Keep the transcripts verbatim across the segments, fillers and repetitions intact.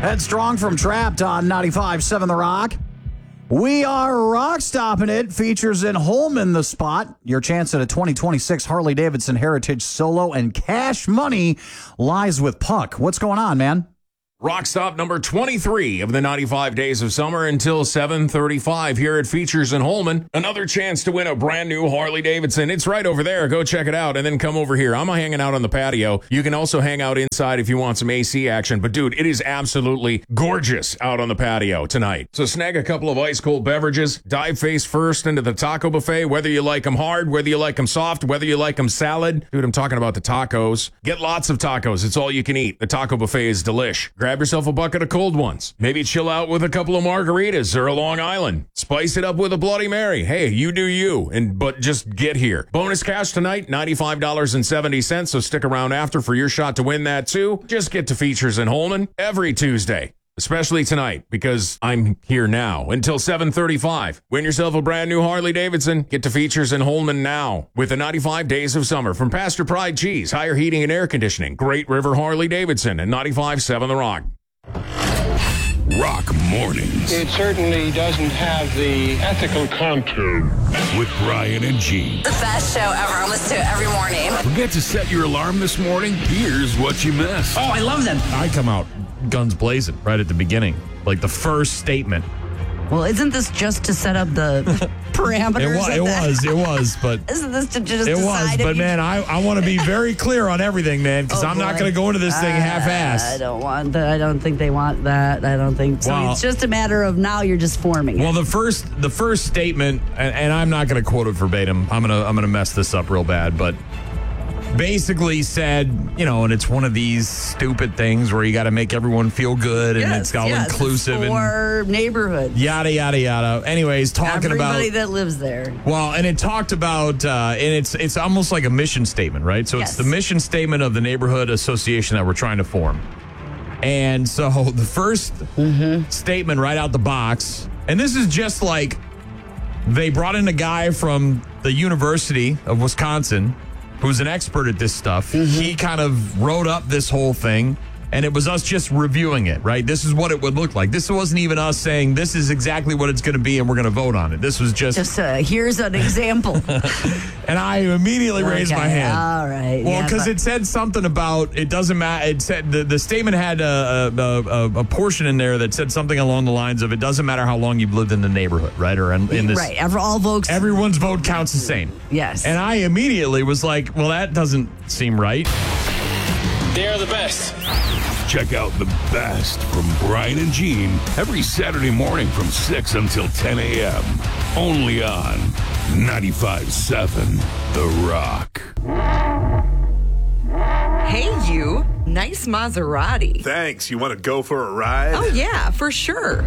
Headstrong from Trapped on ninety-five point seven The Rock. We are rock stopping it. Features in Holman the spot. Your chance at a twenty twenty-six Harley-Davidson Heritage Solo and cash money lies with Puck. What's going on, man? Rock stop number twenty-three of the ninety-five Days of Summer until seven thirty-five here at Features in Holman. Another chance to win a brand new Harley-Davidson. It's right over there. Go check it out and then come over here. I'm hanging out on the patio. You can also hang out inside if you want some A C action. But, dude, it is absolutely gorgeous out on the patio tonight. So snag a couple of ice-cold beverages. Dive face first into the taco buffet, whether you like them hard, whether you like them soft, whether you like them salad. Dude, I'm talking about the tacos. Get lots of tacos. It's all you can eat. The taco buffet is delish. Grab yourself a bucket of cold ones. Maybe chill out with a couple of margaritas or a Long Island. Spice it up with a Bloody Mary. Hey, you do you, and but just get here. Bonus cash tonight, ninety-five dollars and seventy cents, so stick around after for your shot to win that too. Just get to Features in Holman every Tuesday, especially tonight, because I'm here now until seven thirty-five. Win yourself a brand new Harley-Davidson. Get to Features in Holman now with the ninety-five Days of Summer from Pastor Pride Cheese, Higher Heating and Air Conditioning, Great River Harley-Davidson, and ninety-five point seven The Rock. Rock Mornings. It certainly doesn't have the ethical contour. With Brian and Gene. The best show ever. I listen to it every morning. Forget to set your alarm this morning? Here's what you missed. Oh, I love them. I come out guns blazing right at the beginning. Like the first statement. Well, isn't this just to set up the parameters? It, wa- of it that? was, it was, but Isn't this to just it decide was, if but you- man, I, I want to be very clear on everything, man, because Oh, I'm not boy. going to go into this thing Uh, half-assed. I don't want that. I don't think they want that. I don't think so. Well- It's just a matter of now you're just forming it. Well, the first the first statement, and, and I'm not going to quote it verbatim. I'm gonna I'm gonna mess this up real bad, but basically said, you know, and it's one of these stupid things where you got to make everyone feel good, and yes, it's all yes, inclusive it's and for neighborhoods. yada yada yada. Anyways, talking Everybody about that lives there. well, and it talked about, uh, and it's it's almost like a mission statement, right? So Yes. it's the mission statement of the neighborhood association that we're trying to form. And so the first Mm-hmm. statement right out the box, and this is just like they brought in a guy from the University of Wisconsin who's an expert at this stuff. Mm-hmm. He kind of wrote up this whole thing. And it was us just reviewing it, right? This is what it would look like. This wasn't even us saying this is exactly what it's going to be and we're going to vote on it. This was just... Just uh, here's an example. And I immediately raised Okay, my hand. All right. Well, yeah, because but- it said something about it doesn't matter. It said the, the statement had a, a, a, a portion in there that said something along the lines of it doesn't matter how long you've lived in the neighborhood, right? Or in, in this... Right. Every, all votes. Everyone's vote counts the same. Yes. And I immediately was like, well, that doesn't seem right. They're the best. Check out the best from Brian and Gene every Saturday morning from six until ten a.m. Only on ninety-five point seven The Rock. Hey, you. Nice Maserati. Thanks. You want to go for a ride? Oh, yeah, for sure.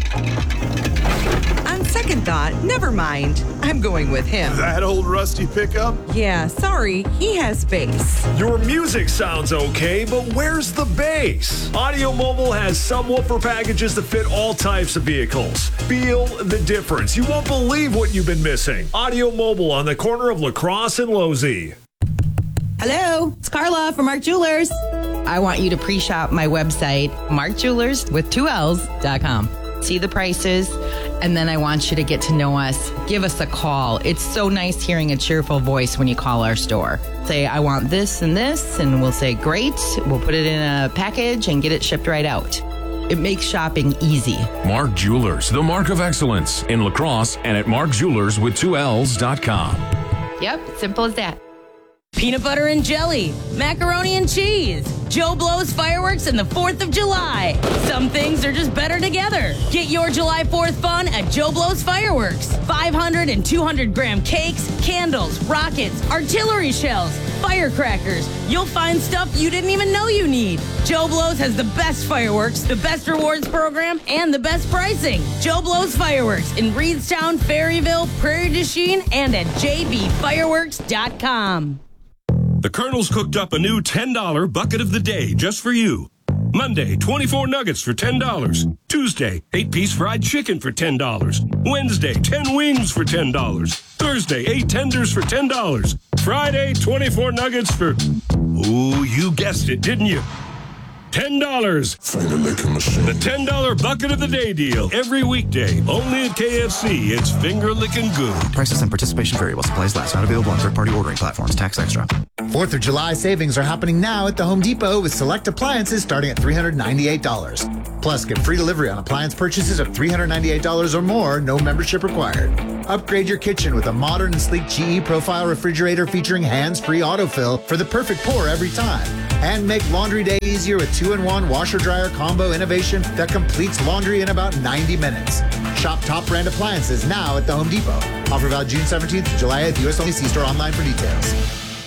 On second thought, never mind. I'm going with him. That old rusty pickup? Yeah, sorry. He has bass. Your music sounds okay, but where's the bass? Audio Mobile has subwoofer packages that fit all types of vehicles. Feel the difference. You won't believe what you've been missing. Audio Mobile on the corner of La Crosse and Losey. Hello, it's Carla from Mark Jewelers. I want you to pre-shop my website, mark jewelers with two L's dot com. See the prices, and then I want you to get to know us. Give us a call. It's so nice hearing a cheerful voice when you call our store. Say, I want this and this, and we'll say, great. We'll put it in a package and get it shipped right out. It makes shopping easy. Mark Jewelers, the mark of excellence in La Crosse and at mark jewelers with two L's dot com. Yep, simple as that. Peanut butter and jelly, macaroni and cheese, Joe Blow's fireworks, and the fourth of July. Some things are just better together. Get your July fourth fun at Joe Blow's Fireworks. five hundred and two hundred gram cakes, candles, rockets, artillery shells, firecrackers. You'll find stuff you didn't even know you need. Joe Blow's has the best fireworks, the best rewards program, and the best pricing. Joe Blow's Fireworks in Reedstown, Ferryville, Prairie du Chien, and at j b fireworks dot com. The Colonel's cooked up a new ten dollar bucket of the day just for you. Monday, twenty-four nuggets for ten dollars. Tuesday, eight piece fried chicken for ten dollars. Wednesday, ten wings for ten dollars. Thursday, eight tenders for ten dollars. Friday, twenty-four nuggets for... Ooh, you guessed it, didn't you? ten dollars. The ten dollar bucket of the day deal. Every weekday. Only at K F C. It's finger licking good. Prices and participation vary while supplies last. Not available on third-party ordering platforms. Tax extra. fourth of July savings are happening now at the Home Depot with select appliances starting at three hundred ninety-eight dollars. Plus, get free delivery on appliance purchases of three hundred ninety-eight dollars or more. No membership required. Upgrade your kitchen with a modern and sleek G E Profile refrigerator featuring hands-free autofill for the perfect pour every time. And make laundry day easier with two-in-one washer-dryer combo innovation that completes laundry in about ninety minutes. Shop top brand appliances now at the Home Depot. Offer valid June seventeenth to July eighth. U S only. See store online for details.